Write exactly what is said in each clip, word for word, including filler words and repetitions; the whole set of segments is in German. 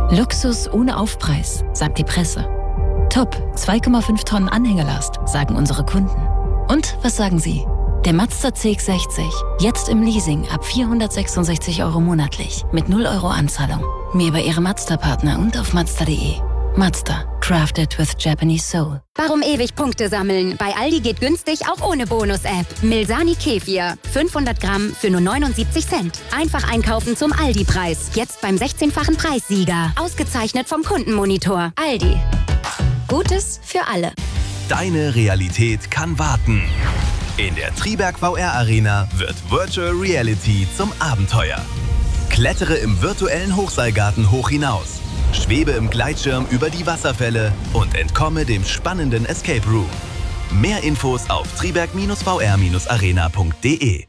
Luxus ohne Aufpreis, sagt die Presse. Top, zwei Komma fünf Tonnen Anhängerlast, sagen unsere Kunden. Und was sagen Sie? Der Mazda C X sechzig, jetzt im Leasing ab vierhundertsechsundsechzig Euro monatlich, mit null Euro Anzahlung. Mehr bei Ihrem Mazda-Partner und auf mazda punkt de. Mazda, crafted with Japanese soul. Warum ewig Punkte sammeln? Bei Aldi geht günstig auch ohne Bonus-App. Milsani Kefir, fünfhundert Gramm für nur neunundsiebzig Cent. Einfach einkaufen zum Aldi-Preis. Jetzt beim sechzehnfachen Preissieger. Ausgezeichnet vom Kundenmonitor. Aldi. Gutes für alle. Deine Realität kann warten. In der Triberg V R Arena wird Virtual Reality zum Abenteuer. Klettere im virtuellen Hochseilgarten hoch hinaus. Schwebe im Gleitschirm über die Wasserfälle und entkomme dem spannenden Escape Room. Mehr Infos auf triberg v r arena punkt de.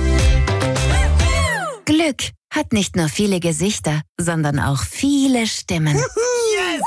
Glück hat nicht nur viele Gesichter, sondern auch viele Stimmen. Yes!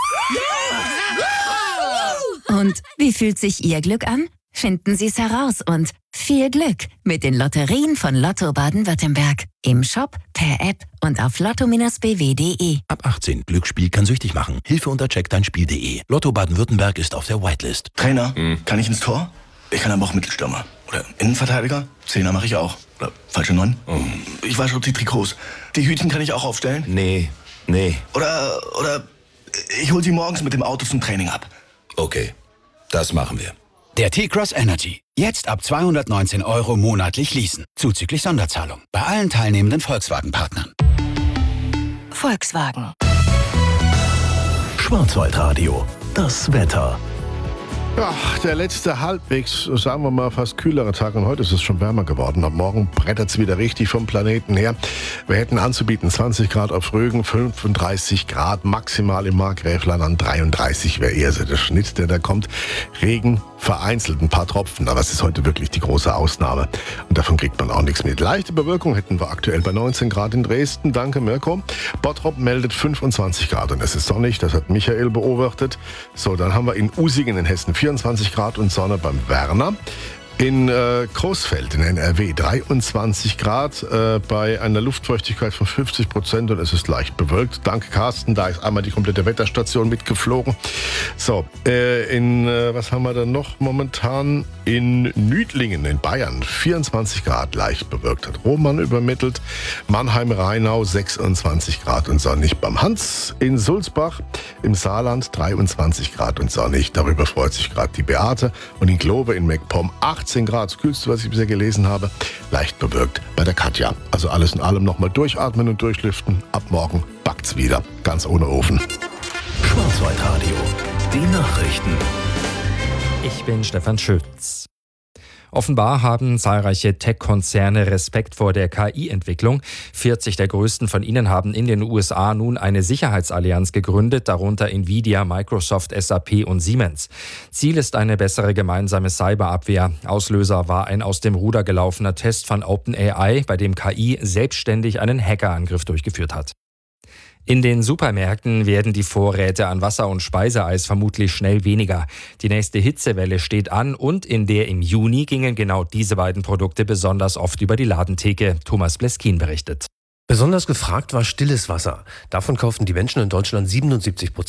Und wie fühlt sich Ihr Glück an? Finden Sie es heraus und viel Glück mit den Lotterien von Lotto Baden-Württemberg. Im Shop, per App und auf lotto b w punkt de. Ab achtzehn. Glücksspiel kann süchtig machen. Hilfe unter check dein spiel punkt de. Lotto Baden-Württemberg ist auf der Whitelist. Trainer, mhm. kann ich ins Tor? Ich kann aber auch Mittelstürmer. Oder Innenverteidiger? Zehner mache ich auch. Oder falsche Neun? Mhm. Ich wasche die Trikots. Die Hütchen kann ich auch aufstellen? Nee, nee. Oder, oder ich hol sie morgens mit dem Auto zum Training ab. Okay, das machen wir. Der T-Cross Energy. Jetzt ab zweihundertneunzehn Euro monatlich leasen. Zuzüglich Sonderzahlung. Bei allen teilnehmenden Volkswagen-Partnern. Volkswagen. Schwarzwaldradio. Das Wetter. Ja, der letzte halbwegs, sagen wir mal, fast kühlere Tag und heute ist es schon wärmer geworden. Ab morgen brettert es wieder richtig vom Planeten her. Wir hätten anzubieten zwanzig Grad auf Rügen, fünfunddreißig Grad maximal im Markgräfler, dann dreiunddreißig wäre eher so der Schnitt, der da kommt. Regen, vereinzelt ein paar Tropfen, aber es ist heute wirklich die große Ausnahme und davon kriegt man auch nichts mit. Leichte Bewölkung hätten wir aktuell bei neunzehn Grad in Dresden, danke Mirko. Bottrop meldet fünfundzwanzig Grad und es ist sonnig, das hat Michael beobachtet. So, dann haben wir in Usingen in Hessen vierundzwanzig Grad und Sonne beim Werner. In äh, Coesfeld in N R W dreiundzwanzig Grad äh, bei einer Luftfeuchtigkeit von fünfzig Prozent und es ist leicht bewölkt. Danke Carsten, da ist einmal die komplette Wetterstation mitgeflogen. So, äh, in, äh, was haben wir dann noch momentan? In Nüdlingen in Bayern vierundzwanzig Grad leicht bewölkt, hat Roman übermittelt. Mannheim-Rheinau sechsundzwanzig Grad und sonnig. Beim Hans in Sulzbach im Saarland dreiundzwanzig Grad und sonnig. Darüber freut sich gerade die Beate. Und in Globe in MacPom achtzehn Grad, das kühlste, was ich bisher gelesen habe, leicht bewölkt bei der Katja. Also alles in allem nochmal durchatmen und durchlüften. Ab morgen backt's wieder, ganz ohne Ofen. Schwarzwaldradio, die Nachrichten. Ich bin Stefan Schütz. Offenbar haben zahlreiche Tech-Konzerne Respekt vor der K I-Entwicklung. vierzig der größten von ihnen haben in den U S A nun eine Sicherheitsallianz gegründet, darunter Nvidia, Microsoft, S A P und Siemens. Ziel ist eine bessere gemeinsame Cyberabwehr. Auslöser war ein aus dem Ruder gelaufener Test von OpenAI, bei dem K I selbstständig einen Hackerangriff durchgeführt hat. In den Supermärkten werden die Vorräte an Wasser- und Speiseeis vermutlich schnell weniger. Die nächste Hitzewelle steht an und in der im Juni gingen genau diese beiden Produkte besonders oft über die Ladentheke. Thomas Bleskin berichtet. Besonders gefragt war stilles Wasser. Davon kauften die Menschen in Deutschland siebenundsiebzig Prozent.